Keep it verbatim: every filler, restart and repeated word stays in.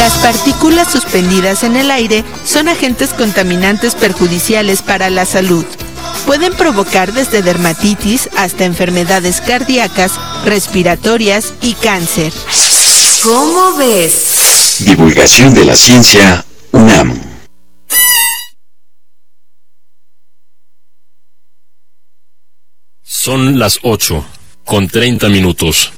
Las partículas suspendidas en el aire son agentes contaminantes perjudiciales para la salud. Pueden provocar desde dermatitis hasta enfermedades cardíacas, respiratorias y cáncer. ¿Cómo ves? Divulgación de la ciencia UNAM. Son las ocho, con treinta minutos.